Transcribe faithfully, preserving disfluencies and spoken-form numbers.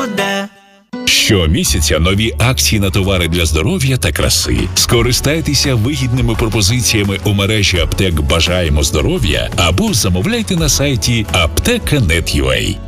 буде. Щомісяця нові акції на товари для здоров'я та краси. Скористайтеся вигідними пропозиціями у мережі аптек «Бажаємо здоров'я» або замовляйте на сайті аптека крапка нет крапка ю а.